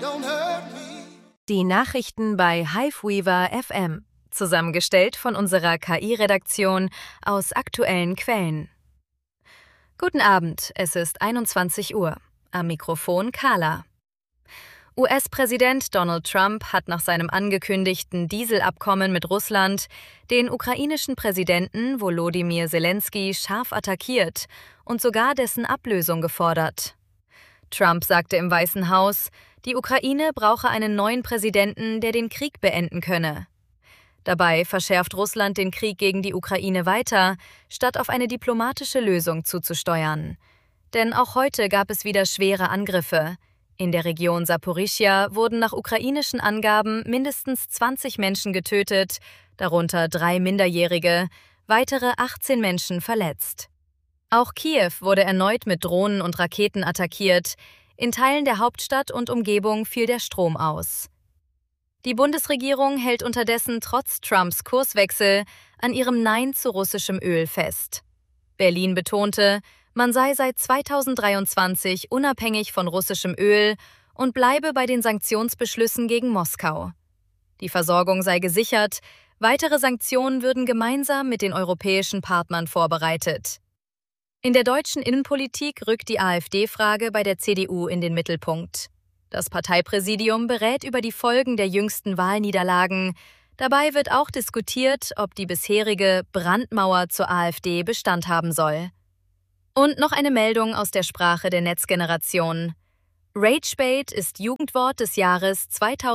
Die Nachrichten bei Hiveweaver FM, zusammengestellt von unserer KI-Redaktion aus aktuellen Quellen. Guten Abend, es ist 21 Uhr. Am Mikrofon Carla. US-Präsident Donald Trump hat nach seinem angekündigten Dieselabkommen mit Russland den ukrainischen Präsidenten Volodymyr Zelensky scharf attackiert und sogar dessen Ablösung gefordert. Trump sagte im Weißen Haus, die Ukraine brauche einen neuen Präsidenten, der den Krieg beenden könne. Dabei verschärft Russland den Krieg gegen die Ukraine weiter, statt auf eine diplomatische Lösung zuzusteuern. Denn auch heute gab es wieder schwere Angriffe. In der Region Saporischschja wurden nach ukrainischen Angaben mindestens 20 Menschen getötet, darunter 3 Minderjährige, weitere 18 Menschen verletzt. Auch Kiew wurde erneut mit Drohnen und Raketen attackiert. In Teilen der Hauptstadt und Umgebung fiel der Strom aus. Die Bundesregierung hält unterdessen trotz Trumps Kurswechsel an ihrem Nein zu russischem Öl fest. Berlin betonte, man sei seit 2023 unabhängig von russischem Öl und bleibe bei den Sanktionsbeschlüssen gegen Moskau. Die Versorgung sei gesichert, weitere Sanktionen würden gemeinsam mit den europäischen Partnern vorbereitet. In der deutschen Innenpolitik rückt die AfD-Frage bei der CDU in den Mittelpunkt. Das Parteipräsidium berät über die Folgen der jüngsten Wahlniederlagen. Dabei wird auch diskutiert, ob die bisherige Brandmauer zur AfD Bestand haben soll. Und noch eine Meldung aus der Sprache der Netzgeneration. Ragebait ist Jugendwort des Jahres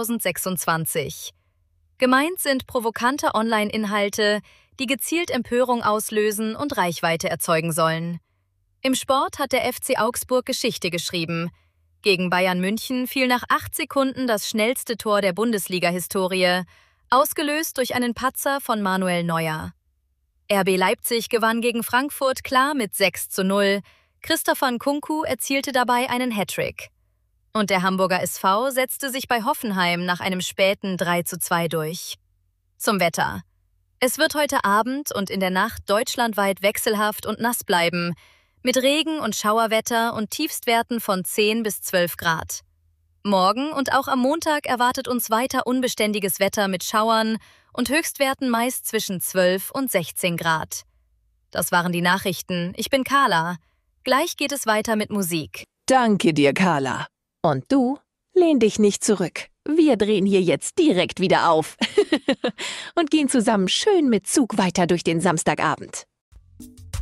2026. Gemeint sind provokante Online-Inhalte, die gezielt Empörung auslösen und Reichweite erzeugen sollen. Im Sport hat der FC Augsburg Geschichte geschrieben. Gegen Bayern München fiel nach 8 Sekunden das schnellste Tor der Bundesliga-Historie, ausgelöst durch einen Patzer von Manuel Neuer. RB Leipzig gewann gegen Frankfurt klar mit 6:0. Christopher Nkunku erzielte dabei einen Hattrick. Und der Hamburger SV setzte sich bei Hoffenheim nach einem späten 3:2 durch. Zum Wetter. Es wird heute Abend und in der Nacht deutschlandweit wechselhaft und nass bleiben, mit Regen- und Schauerwetter und Tiefstwerten von 10 bis 12 Grad. Morgen und auch am Montag erwartet uns weiter unbeständiges Wetter mit Schauern und Höchstwerten meist zwischen 12 und 16 Grad. Das waren die Nachrichten. Ich bin Carla. Gleich geht es weiter mit Musik. Danke dir, Carla. Und du? Lehn dich nicht zurück. Wir drehen hier jetzt direkt wieder auf und gehen zusammen schön mit Zug weiter durch den Samstagabend.